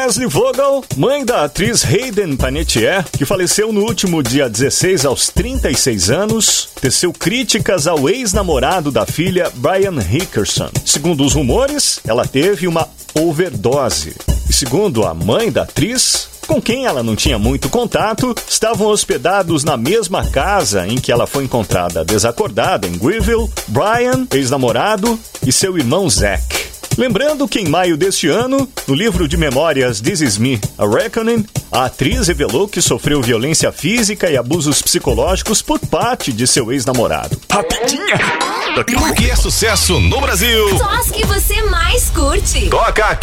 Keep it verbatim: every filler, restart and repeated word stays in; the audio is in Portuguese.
Leslie Vogel, mãe da atriz Hayden Panettiere, que faleceu no último dia dezesseis aos trinta e seis anos, teceu críticas ao ex-namorado da filha, Brian Hickerson. Segundo os rumores, ela teve uma overdose. E segundo a mãe da atriz, com quem ela não tinha muito contato, estavam hospedados na mesma casa em que ela foi encontrada desacordada em Greenville, Brian, ex-namorado, e seu irmão Zach. Lembrando que em maio deste ano, no livro de memórias This Is Me, A Reckoning, a atriz revelou que sofreu violência física e abusos psicológicos por parte de seu ex-namorado. Rapidinha! O que é sucesso no Brasil? Só as que você mais curte. Toca aqui!